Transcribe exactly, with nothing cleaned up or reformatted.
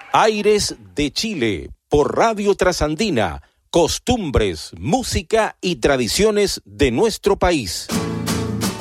Aires de Chile, por Radio Trasandina, costumbres, música y tradiciones de nuestro país.